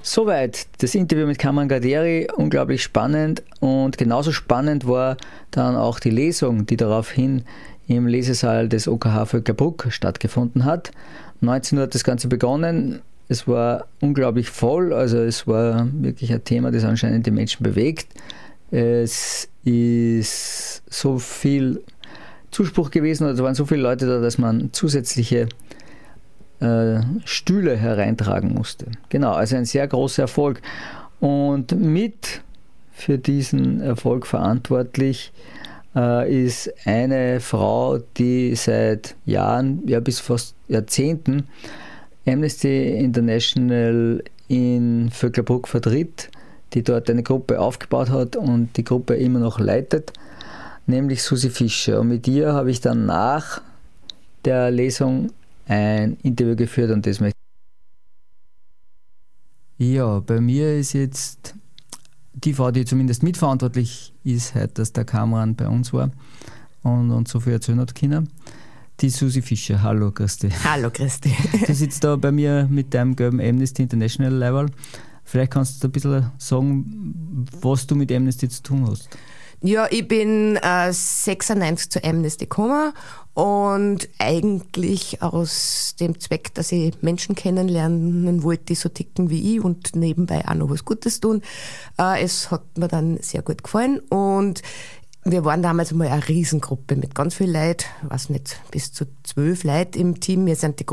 Soweit das Interview mit Kamran Garderi, unglaublich spannend, und genauso spannend war dann auch die Lesung, die daraufhin im Lesesaal des OKH Vöcklerbruck stattgefunden hat. 19 Uhr hat das Ganze begonnen, es war unglaublich voll, also es war wirklich ein Thema, das anscheinend die Menschen bewegt. Es ist so viel Zuspruch gewesen, oder es waren so viele Leute da, dass man zusätzliche Stühle hereintragen musste. Genau, also ein sehr großer Erfolg. Und mit für diesen Erfolg verantwortlich ist eine Frau, die seit Jahren, ja bis fast Jahrzehnten, Amnesty International in Vöcklerbruck vertritt, die dort eine Gruppe aufgebaut hat und die Gruppe immer noch leitet, nämlich Susi Fischer. Und mit ihr habe ich dann nach der Lesung ein Interview geführt, und das möchte ich. Ja, bei mir ist jetzt die Frau, die zumindest mitverantwortlich ist, heute, dass der Kamran bei uns war und so viel erzählen hat können. Die Susi Fischer. Hallo, Christi. Hallo, Christi. Du sitzt da bei mir mit deinem gelben Amnesty International Level. Vielleicht kannst du ein bisschen sagen, was du mit Amnesty zu tun hast. Ja, ich bin 96 zu Amnesty gekommen und eigentlich aus dem Zweck, dass ich Menschen kennenlernen wollte, die so ticken wie ich und nebenbei auch noch was Gutes tun. Es hat mir dann sehr gut gefallen, und wir waren damals mal eine Riesengruppe mit ganz vielen Leuten, weiß nicht, bis zu 12 Leuten im Team. Wir sind die